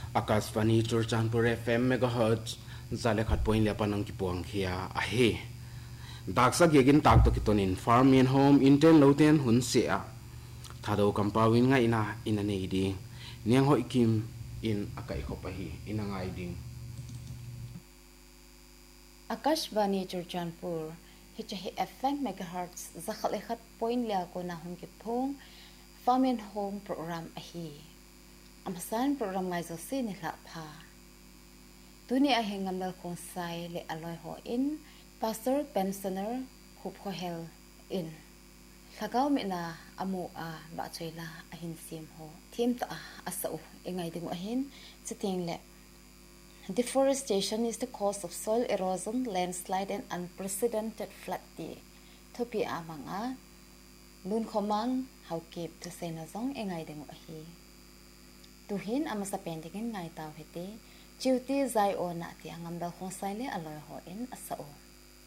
Akasvani Churchanpur FM megahertz zale khat point le panang ki puang khia a he daksa gegin tak to kitonin farm in home inten loten hun se a thado kampawin nga ina nei ding niang hoi kim in akai khopahi ina ngai ding Akashvani Churchanpur hichahi FM megahertz zakhale khat point le ko na hun ki phong farm in home program a hi Amasan program ngai zo si ni la pha tuni a hengam dal khong sai le aloi ho in pastor pensioner khup ho hel in thagau me na amu a ba choila a hin sim ho thim ta asau engai ding a hin chiting le deforestation is the cause of soil erosion landslide and unprecedented flood ti thopi amanga nun khomang haukip to sena zong engai ding a hi tuhin amasa pendingin ngai taw hete chiuti zai ona ti angam dal khong sai le aloi ho in asao